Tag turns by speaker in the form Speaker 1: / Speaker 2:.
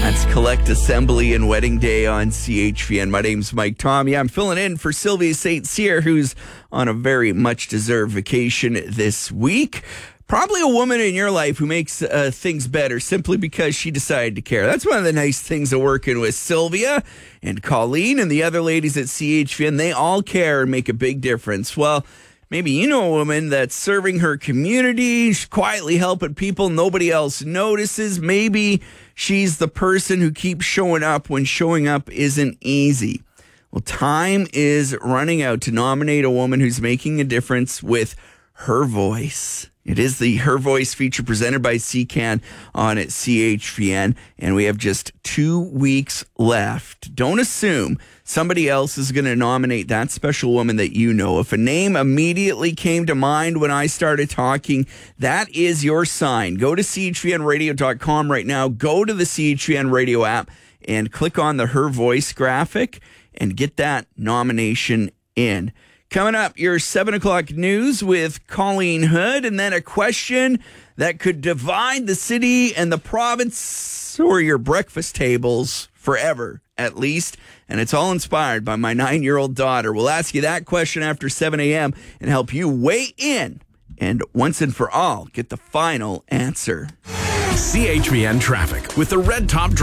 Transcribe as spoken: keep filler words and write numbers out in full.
Speaker 1: That's Collect Assembly and Wedding Day on C H V N. My name's Mike Tommy. I'm filling in for Sylvia Saint Cyr, who's on a very much deserved vacation this week. Probably a woman in your life who makes uh, things better simply because she decided to care. That's one of the nice things of working with Sylvia and Colleen and the other ladies at C H V N. They all care and make a big difference. Well, maybe you know a woman that's serving her community, she's quietly helping people nobody else notices. Maybe she's the person who keeps showing up when showing up isn't easy. Well, time is running out to nominate a woman who's making a difference with her voice. It is the Her Voice feature presented by C C A N on at C H V N, and we have just two weeks left. Don't assume somebody else is going to nominate that special woman that you know. If a name immediately came to mind when I started talking, that is your sign. Go to C H V N radio dot com right now. Go to the C H V N Radio app and click on the Her Voice graphic and get that nomination in. Coming up, your seven o'clock news with Colleen Hood, and then a question that could divide the city and the province or your breakfast tables forever, at least. And it's all inspired by my nine-year-old daughter. We'll ask you that question after seven a.m. and help you weigh in and once and for all get the final answer.
Speaker 2: C H V N traffic with the Red Top